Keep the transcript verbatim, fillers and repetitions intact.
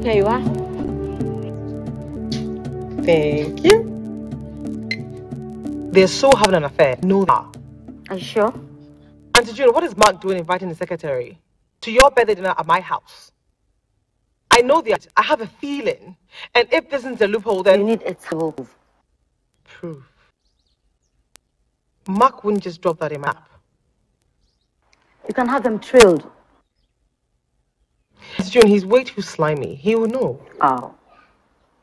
Here you are. Thank you. They're so having an affair. No, they are. Are you sure? Auntie June, what is Mark doing inviting the secretary to your birthday dinner at my house? I know that. I have a feeling. And if this isn't a loophole, then... You need a table proof. Proof. Mark wouldn't just drop that in my lap. You can have them trailed. Auntie June, he's way too slimy. He will know. Oh.